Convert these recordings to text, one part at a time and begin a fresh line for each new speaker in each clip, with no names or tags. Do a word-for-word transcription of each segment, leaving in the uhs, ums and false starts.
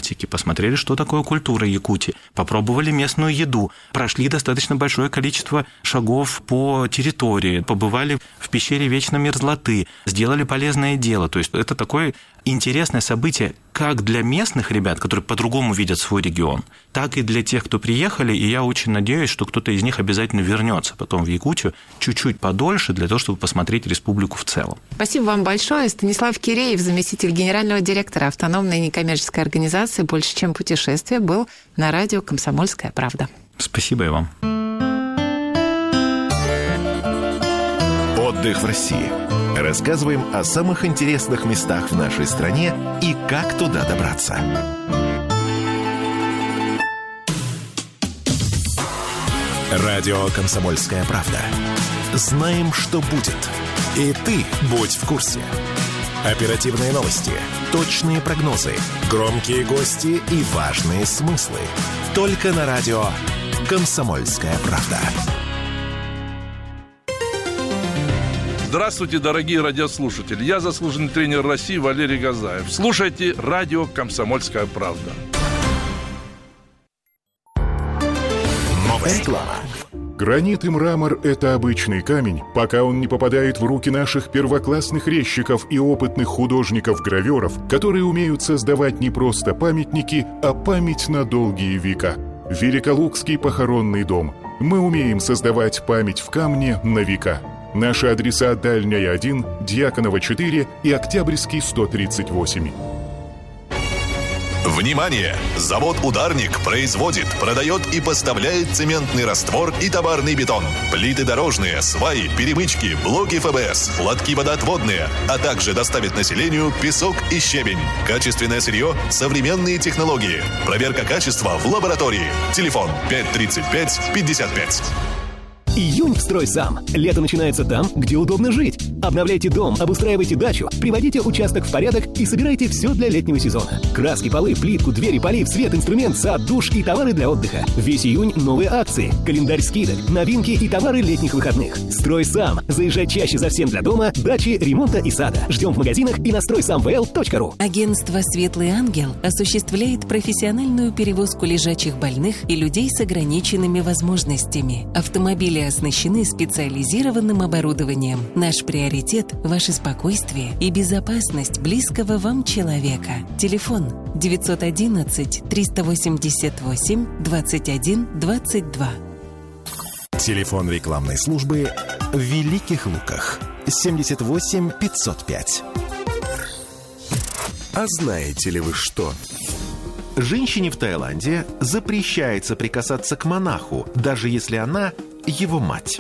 Арктики, посмотрели, что такое культура Якутии, попробовали местную еду, прошли достаточно большое количество шагов по территории, побывали в пещере Вечной Мерзлоты, сделали полезное дело. То есть это такое интересное событие как для местных ребят, которые по-другому видят свой регион, так и для тех, кто приехали, и я очень надеюсь, что кто-то из них обязательно вернется потом в Якутию чуть-чуть подольше для того, чтобы посмотреть республику в целом.
Спасибо вам большое. Станислав Киреев, заместитель генерального директора автономной некоммерческой организации «Больше, чем путешествие», был на радио «Комсомольская правда».
Спасибо и вам.
Отдых в России. Рассказываем о самых интересных местах в нашей стране и как туда добраться. Радио «Комсомольская правда». Знаем, что будет. И ты будь в курсе. Оперативные новости, точные прогнозы, громкие гости и важные смыслы. Только на радио «Комсомольская правда».
Здравствуйте, дорогие радиослушатели. Я заслуженный тренер России Валерий Газаев. Слушайте радио «Комсомольская правда».
Новая реклама.
Гранит и мрамор – это обычный камень, пока он не попадает в руки наших первоклассных резчиков и опытных художников-гравёров, которые умеют создавать не просто памятники, а память на долгие века. Великолукский похоронный дом. Мы умеем создавать память в камне на века. Наши адреса: Дальняя один, Дьяконова четыре и Октябрьский сто тридцать восемь.
Внимание! Завод «Ударник» производит, продает и поставляет цементный раствор и товарный бетон, плиты дорожные, сваи, перемычки, блоки эф бэ эс, лотки водоотводные, а также доставит населению песок и щебень. Качественное сырье, современные технологии. Проверка качества в лаборатории. Телефон пять тридцать пять пятьдесят пять.
Июнь в «Стройсам». Лето начинается там, где удобно жить. Обновляйте дом, обустраивайте дачу, приводите участок в порядок и собирайте все для летнего сезона. Краски, полы, плитку, двери, полив, свет, инструмент, сад, душ и товары для отдыха. Весь июнь новые акции, календарь скидок, новинки и товары летних выходных. «Стройсам». Заезжай чаще за всем для дома, дачи, ремонта и сада. Ждем в магазинах и на стройсам вэ эл точка ру.
Агентство «Светлый ангел» осуществляет профессиональную перевозку лежачих больных и людей с ограниченными возможностями. Автомобили оснащены специализированным оборудованием. Наш приоритет – ваше спокойствие и безопасность близкого вам человека. Телефон девятьсот одиннадцать триста восемьдесят восемь двадцать один двадцать два.
Телефон рекламной службы в Великих Луках семьдесят восемь пятьсот пять. А знаете ли вы что? Женщине в Таиланде запрещается прикасаться к монаху, даже если она его мать.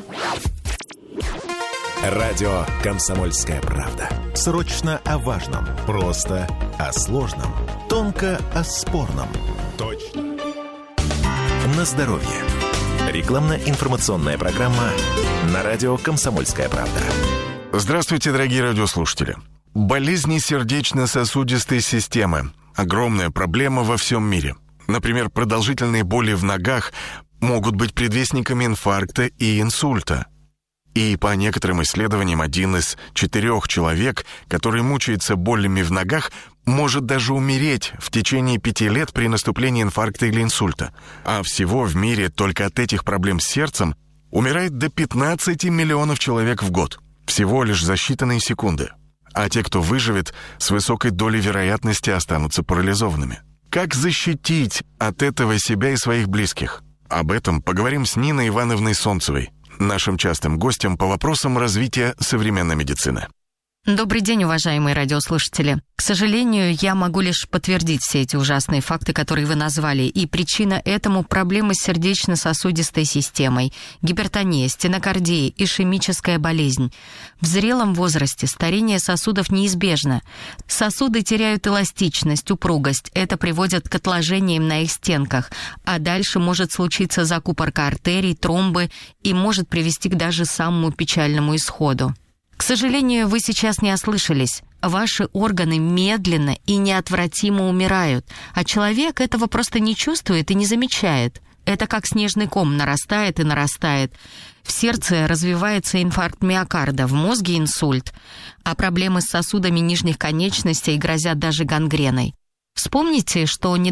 Радио «Комсомольская правда». Срочно о важном, просто о сложном, тонко о спорном. Точно. На здоровье. Рекламно-информационная программа на радио «Комсомольская правда».
Здравствуйте, дорогие радиослушатели. Болезни сердечно-сосудистой системы – огромная проблема во всем мире. Например, продолжительные боли в ногах могут быть предвестниками инфаркта и инсульта. И по некоторым исследованиям, один из четырех человек, который мучается болями в ногах, может даже умереть в течение пяти лет при наступлении инфаркта или инсульта. А всего в мире только от этих проблем с сердцем умирает до пятнадцати миллионов человек в год. Всего лишь за считанные секунды. А те, кто выживет, с высокой долей вероятности останутся парализованными. Как защитить от этого себя и своих близких? Об этом поговорим с Ниной Ивановной Солнцевой, нашим частым гостем по вопросам развития современной медицины.
Добрый день, уважаемые радиослушатели. К сожалению, я могу лишь подтвердить все эти ужасные факты, которые вы назвали, и причина этому – проблемы с сердечно-сосудистой системой, гипертония, стенокардия, ишемическая болезнь. В зрелом возрасте старение сосудов неизбежно. Сосуды теряют эластичность, упругость, это приводит к отложениям на их стенках, а дальше может случиться закупорка артерий, тромбы и может привести к даже самому печальному исходу. К сожалению, вы сейчас не ослышались. Ваши органы медленно и неотвратимо умирают, а человек этого просто не чувствует и не замечает. Это как снежный ком нарастает и нарастает. В сердце развивается инфаркт миокарда, в мозге инсульт, а проблемы с сосудами нижних конечностей грозят даже гангреной. Вспомните, что